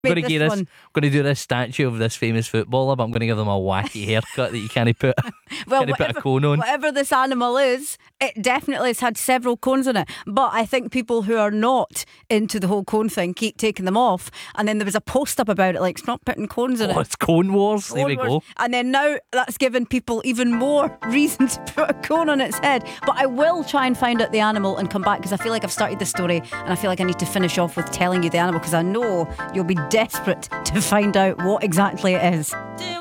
I'm going to do this statue of this famous footballer, but I'm going to give them a wacky haircut that you can't put, Well, put a cone on. whatever this animal is, it definitely has had several cones on it. But I think people who are not into the whole cone thing keep taking them off. And then there was a post up about it, like, stop putting cones on it. It's Cone Wars. There we go. And then now that's given people even more reason to put a cone on its head. But I will try and find out the animal and come back, because I feel like I've started the story and I feel like I need to finish off with telling you the animal, because I know you'll be desperate to find out what exactly it is.